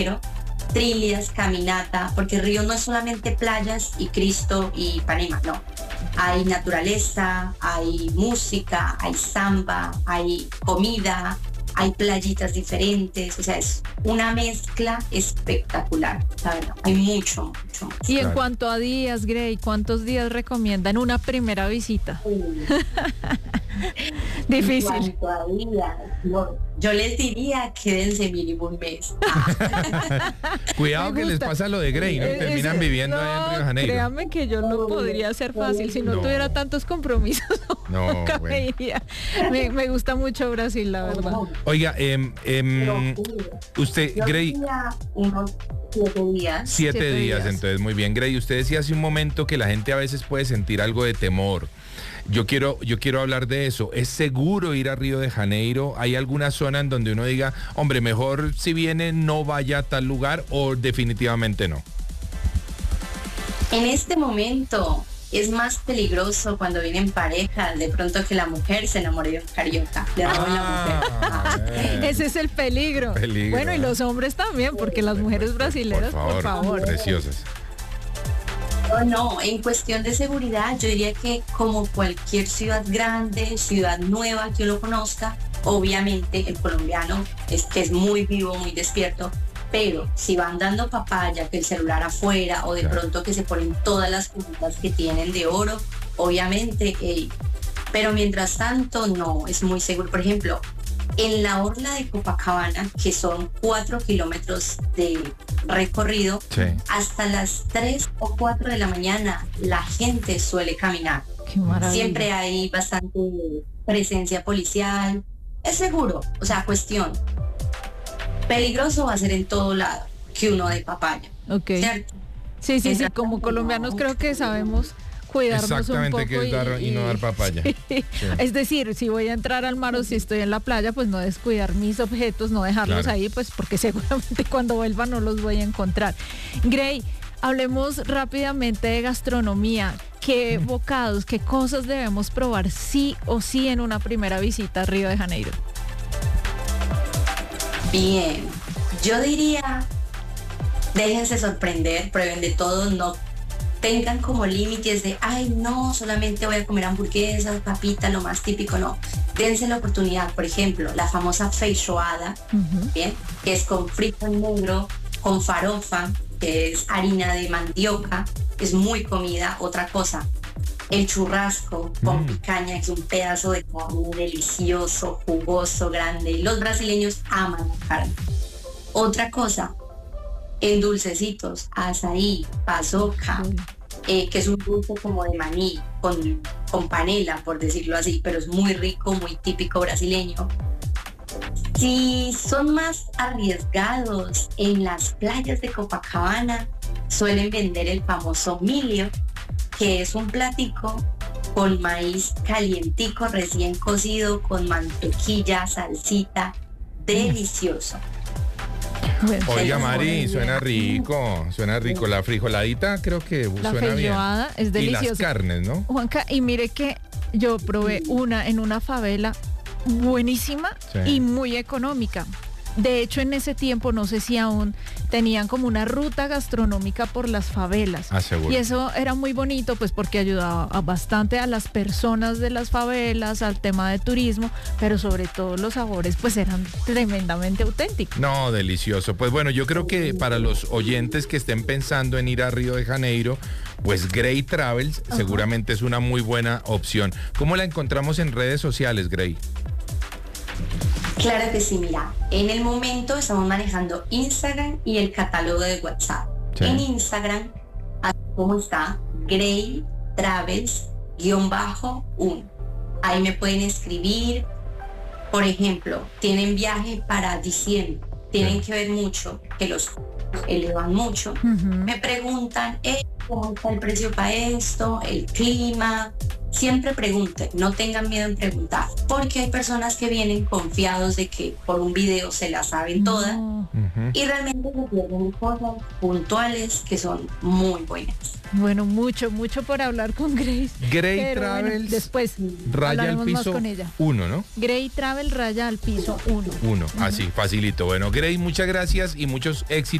trillas, caminata, porque Río no es solamente playas y Cristo y Ipanema, no. Hay naturaleza, hay música, hay samba, hay comida, hay playitas diferentes, o sea, es una mezcla espectacular, la verdad, hay mucho. Y en cuanto a días, Grey, ¿cuántos días recomiendan una primera visita? Difícil. Todavía, yo les diría quédense mínimo un mes. Cuidado que les pasa lo de Grey, ¿no? Terminan viviendo allá en Río de Janeiro. Créame que yo no podría ser fácil si no tuviera tantos compromisos. Nunca me iría. Me gusta mucho Brasil, la verdad. Oiga, usted, Grey, unos 7 días. 7 días, entonces muy bien. Grey, usted decía hace un momento que la gente a veces puede sentir algo de temor. Yo quiero hablar de eso. ¿Es seguro ir a Río de Janeiro? ¿Hay alguna zona en donde uno diga, hombre, mejor si viene no vaya a tal lugar, o definitivamente no? En este momento es más peligroso cuando vienen parejas, de pronto que la mujer se enamore de un carioca. La mujer. Ese es el peligro. Bueno, y los hombres también, porque las mujeres brasileñas, por favor. Preciosas. No, en cuestión de seguridad, yo diría que como cualquier ciudad grande, ciudad nueva que uno conozca, obviamente el colombiano es muy vivo, muy despierto, pero si van dando papaya, que el celular afuera, o de pronto que se ponen todas las cositas que tienen de oro, obviamente, pero mientras tanto no, es muy seguro. Por ejemplo, en la orla de Copacabana, que son 4 kilómetros de recorrido, hasta las 3 o 4 de la mañana la gente suele caminar. Qué maravilla. Siempre hay bastante presencia policial. Es seguro, o sea, cuestión. Peligroso va a ser en todo lado que uno de papaya. Ok. ¿Cierto? Sí, como colombianos creo que sabemos cuidarnos exactamente un poco que es dar y no dar papaya. Sí. Es decir, si voy a entrar al mar o si estoy en la playa, pues no descuidar mis objetos, no dejarlos ahí, pues porque seguramente cuando vuelva no los voy a encontrar. Grey, hablemos rápidamente de gastronomía. ¿Qué bocados, qué cosas debemos probar sí o sí en una primera visita a Río de Janeiro? Bien, yo diría, déjense sorprender, prueben de todo, no tengan como límites de, ay no, solamente voy a comer hamburguesas, papitas, lo más típico, no. Dense la oportunidad, por ejemplo, la famosa feijoada, ¿bien? Que es con frijol negro, con farofa, que es harina de mandioca, es muy comida. Otra cosa, el churrasco con picaña, que es un pedazo de carne delicioso, jugoso, grande. Los brasileños aman la carne. Otra cosa, en dulcecitos, azaí, pasoca, que es un dulce como de maní, con panela, por decirlo así, pero es muy rico, muy típico brasileño. Si son más arriesgados, en las playas de Copacabana suelen vender el famoso milho, que es un platico con maíz calientico, recién cocido, con mantequilla, salsita, delicioso. Oiga, Mari, suena rico. La frijoladita creo que suena bien. La feijoada es deliciosa. Y las carnes, ¿no? Juanca, y mire que yo probé una en una favela buenísima y muy económica. De hecho, en ese tiempo, no sé si aún tenían como una ruta gastronómica por las favelas. Seguro. Y eso era muy bonito, pues porque ayudaba bastante a las personas de las favelas, al tema de turismo, pero sobre todo los sabores, pues eran tremendamente auténticos. No, delicioso. Pues bueno, yo creo que para los oyentes que estén pensando en ir a Río de Janeiro, pues Grey Travels seguramente es una muy buena opción. ¿Cómo la encontramos en redes sociales, Grey? Claro que sí, mira, en el momento estamos manejando Instagram y el catálogo de WhatsApp. En Instagram, así como está, Grey Travels-1. Ahí me pueden escribir. Por ejemplo, tienen viaje para diciembre, tienen que ver mucho, que los elevan mucho. Me preguntan, ¿cómo está el precio para esto? El clima, siempre pregunten, no tengan miedo en preguntar, porque hay personas que vienen confiados de que por un video se la saben todas y realmente se pierden cosas puntuales que son muy buenas. Bueno, mucho por hablar con Grace. Gray Travels, bueno, después raya al piso 1, ¿no? Gray Travel raya al piso 1. 1, así, facilito. Bueno, Gray, muchas gracias y muchos éxitos.